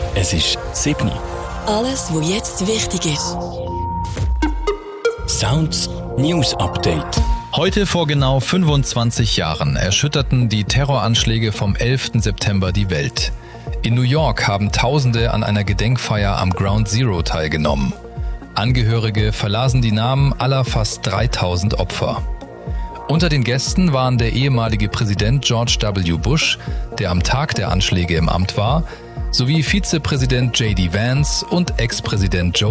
Es ist 7 Uhr. Alles, was jetzt wichtig ist. Sounds News Update. Heute vor genau 25 Jahren erschütterten die Terroranschläge vom 11. September die Welt. In New York haben Tausende an einer Gedenkfeier am Ground Zero teilgenommen. Angehörige verlasen die Namen aller fast 3000 Opfer. Unter den Gästen waren der ehemalige Präsident George W. Bush, der am Tag der Anschläge im Amt war, sowie Vizepräsident J.D. Vance und Ex-Präsident Joe